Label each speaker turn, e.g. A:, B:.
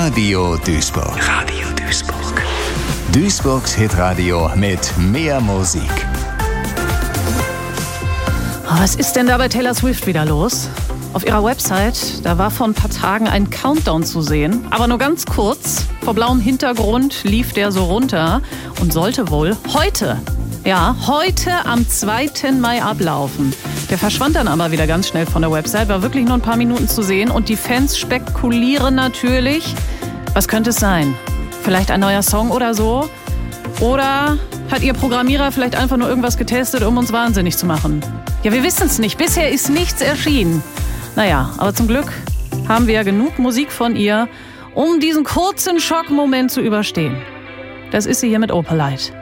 A: Radio Duisburg. Radio Duisburg. Duisburgs Hitradio mit mehr Musik.
B: Was ist denn da bei Taylor Swift wieder los? Auf ihrer Website, da war vor ein paar Tagen ein Countdown zu sehen, aber nur ganz kurz. Vor blauem Hintergrund lief der so runter und sollte wohl heute am 2. Mai ablaufen. Der verschwand dann aber wieder ganz schnell von der Website, war wirklich nur ein paar Minuten zu sehen und die Fans spekulieren natürlich. Was könnte es sein? Vielleicht ein neuer Song oder so? Oder hat ihr Programmierer vielleicht einfach nur irgendwas getestet, um uns wahnsinnig zu machen? Ja, wir wissen es nicht. Bisher ist nichts erschienen. Naja, aber zum Glück haben wir ja genug Musik von ihr, um diesen kurzen Schockmoment zu überstehen. Das ist sie hier mit Opalite.